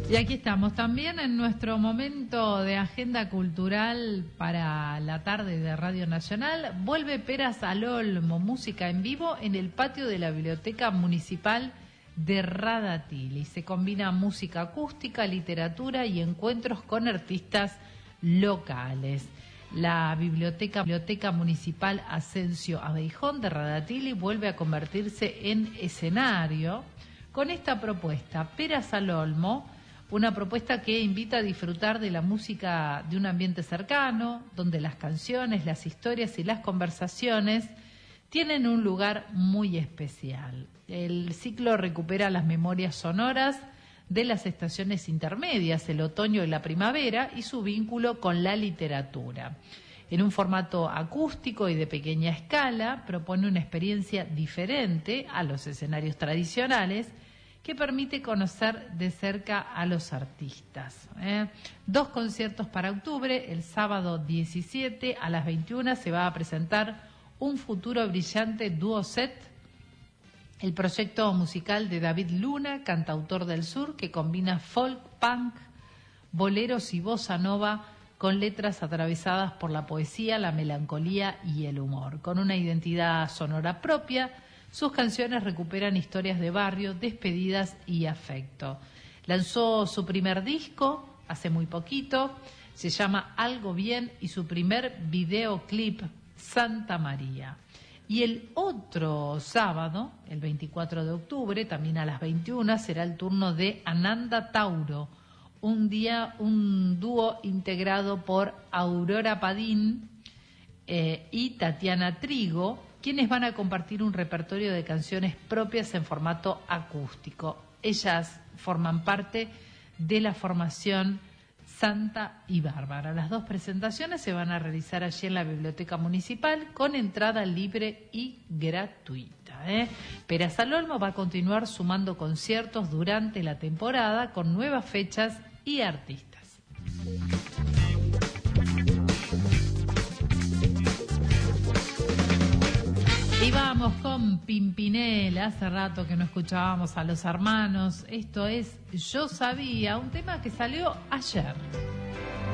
Y aquí estamos también en nuestro momento de agenda cultural para la tarde de Radio Nacional. Vuelve Peras al Olmo, música en vivo en el patio de la Biblioteca Municipal de Radatili. Se combina música acústica, literatura y encuentros con artistas locales. La Biblioteca Municipal Asensio Abeijón de Radatili vuelve a convertirse en escenario con esta propuesta, Peras al Olmo, una propuesta que invita a disfrutar de la música de un ambiente cercano, donde las canciones, las historias y las conversaciones tienen un lugar muy especial. El ciclo recupera las memorias sonoras de las estaciones intermedias, el otoño y la primavera, y su vínculo con la literatura. En un formato acústico y de pequeña escala, propone una experiencia diferente a los escenarios tradicionales, que permite conocer de cerca a los artistas. 2 conciertos para octubre. El sábado 17 a las 21 se va a presentar Un futuro brillante dúo set, el proyecto musical de David Luna, cantautor del sur, que combina folk, punk, boleros y bossa nova con letras atravesadas por la poesía, la melancolía y el humor. Con una identidad sonora propia, sus canciones recuperan historias de barrio, despedidas y afecto. Lanzó su primer disco hace muy poquito, se llama Algo Bien, y su primer videoclip, Santa María. Y el otro sábado, el 24 de octubre, también a las 21, será el turno de Ananda Tauro, un dúo integrado por Aurora Padín y Tatiana Trigo, quienes van a compartir un repertorio de canciones propias en formato acústico. Ellas forman parte de la formación Santa y Bárbara. Las 2 presentaciones se van a realizar allí en la Biblioteca Municipal con entrada libre y gratuita. Peras al Olmo va a continuar sumando conciertos durante la temporada con nuevas fechas y artistas. Y vamos con Pimpinela. Hace rato que no escuchábamos a los hermanos. Esto es Yo Sabía, un tema que salió ayer.